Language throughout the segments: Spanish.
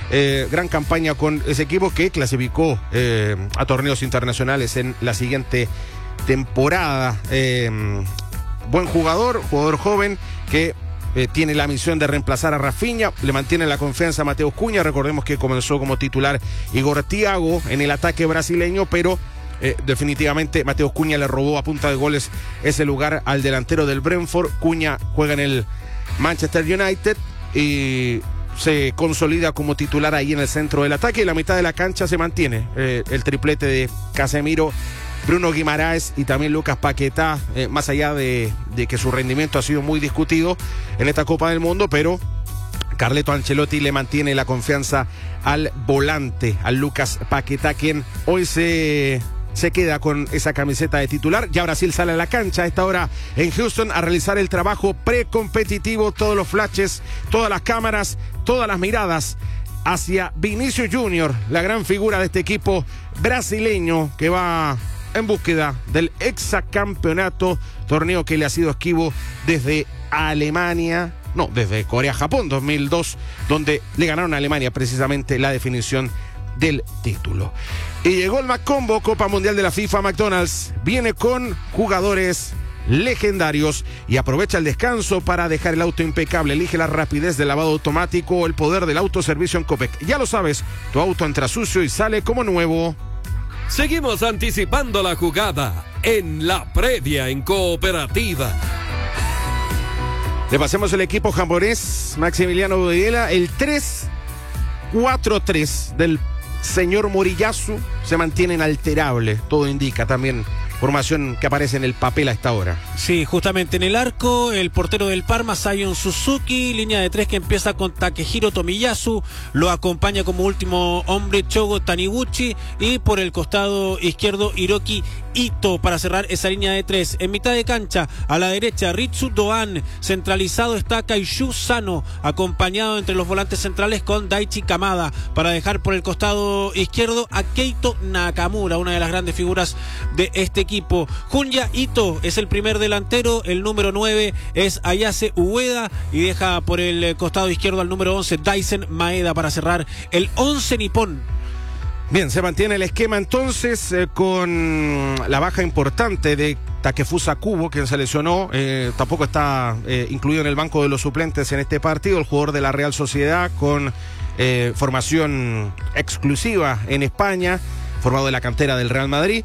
gran campaña con ese equipo que clasificó a torneos internacionales en la siguiente temporada. Buen jugador joven que tiene la misión de reemplazar a Rafinha, le mantiene la confianza a Mateus Cunha. Recordemos que comenzó como titular Igor Thiago en el ataque brasileño, pero definitivamente Mateus Cunha le robó a punta de goles ese lugar al delantero del Brentford. Cunha juega en el Manchester United y se consolida como titular ahí en el centro del ataque, y la mitad de la cancha se mantiene el triplete de Casemiro, Bruno Guimaraes y también Lucas Paquetá, más allá de que su rendimiento ha sido muy discutido en esta Copa del Mundo, pero Carleto Ancelotti le mantiene la confianza al volante, al Lucas Paquetá, quien hoy se queda con esa camiseta de titular. Ya Brasil sale a la cancha a esta hora en Houston a realizar el trabajo precompetitivo, todos los flashes, todas las cámaras, todas las miradas hacia Vinicius Junior, la gran figura de este equipo brasileño que va en búsqueda del hexacampeonato, torneo que le ha sido esquivo desde desde Corea-Japón 2002, donde le ganaron a Alemania precisamente la definición del título. Y llegó el McCombo, Copa Mundial de la FIFA. McDonald's viene con jugadores legendarios y aprovecha el descanso para dejar el auto impecable. Elige la rapidez del lavado automático o el poder del autoservicio en Copec. Ya lo sabes, tu auto entra sucio y sale como nuevo. Seguimos anticipando la jugada en la previa en Cooperativa. Le pasemos el equipo japonés, Maximiliano Budela. El 3-4-3 del señor Moriyasu se mantiene inalterable. Todo indica también formación que aparece en el papel a esta hora. Sí, justamente en el arco, el portero del Parma, Sion Suzuki, línea de 3 que empieza con Takehiro Tomiyasu, lo acompaña como último hombre Shogo Taniguchi, y por el costado izquierdo Hiroki Ito para cerrar esa línea de 3. En mitad de cancha, a la derecha, Ritsu Doan, centralizado está Kaishu Sano, acompañado entre los volantes centrales con Daichi Kamada, para dejar por el costado izquierdo a Keito Nakamura, una de las grandes figuras de este equipo. Junya Ito es el primer delantero, el número 9 es Ayase Ueda, y deja por el costado izquierdo al número 11 Daisen Maeda para cerrar el 11 nipón. Bien, se mantiene el esquema entonces con la baja importante de Takefusa Kubo, quien se lesionó. Tampoco está incluido en el banco de los suplentes en este partido. El jugador de la Real Sociedad con formación exclusiva en España, formado de la cantera del Real Madrid.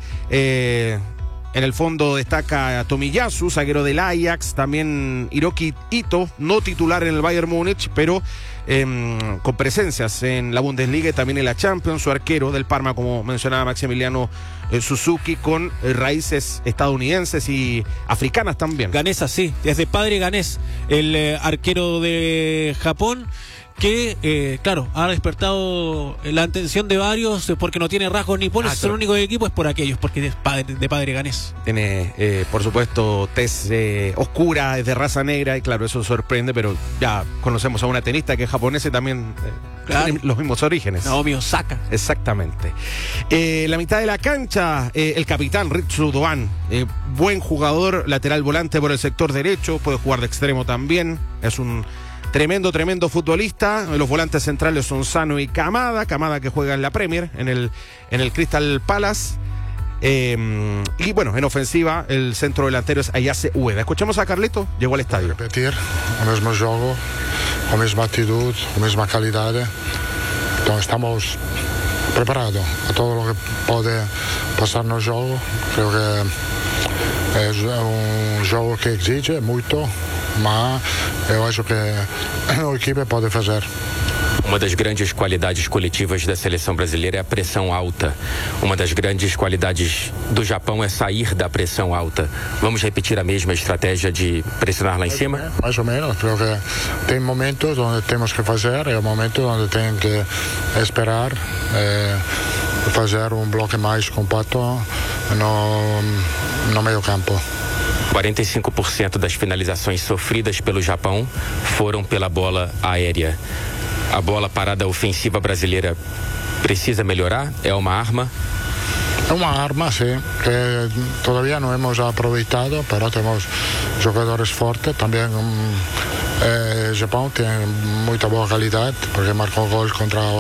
En el fondo destaca Tomiyasu, zaguero del Ajax, también Hiroki Ito, no titular en el Bayern Múnich, pero con presencias en la Bundesliga y también en la Champions. Su arquero del Parma, como mencionaba Maximiliano Suzuki, con raíces estadounidenses y africanas también. Ganesa, sí, es de padre ganés, el arquero de Japón, que, claro, ha despertado la atención de varios porque no tiene rasgos nipones. Es el único del equipo, es por aquellos, porque es de padre ganés. Tiene, por supuesto, tez oscura, es de raza negra, y claro, eso sorprende, pero ya conocemos a una tenista que es japonesa y también tiene los mismos orígenes. Naomi Osaka. Exactamente. La mitad de la cancha, el capitán Ritsu Doan, buen jugador, lateral volante por el sector derecho, puede jugar de extremo también, es un tremendo futbolista. Los volantes centrales son Sano y Kamada que juega en la Premier, en el Crystal Palace. Y bueno, en ofensiva el centro delantero es Ayase Ueda. Escuchamos a Carleto, llegó al estadio. Repetir o mismo juego, la misma actitud, la misma calidad. Entonces estamos preparados a todo lo que puede pasar en el juego. Creo que es un juego que exige mucho, mas eu acho que a equipe pode fazer. Uma das grandes qualidades coletivas da seleção brasileira é a pressão alta. Uma das grandes qualidades do Japão é sair da pressão alta. Vamos repetir a mesma estratégia de pressionar lá em cima? Mais ou menos. Creo que tem momentos onde temos que fazer e momentos onde tem que esperar, fazer bloque mais compacto no meio campo. 45% das finalizações sofridas pelo Japão foram pela bola aérea. A bola parada ofensiva brasileira precisa melhorar? É uma arma? É uma arma, sim, que todavía não hemos aproveitado, pero temos jogadores fortes. Também Japão tem muita boa qualidade, porque marcou gol contra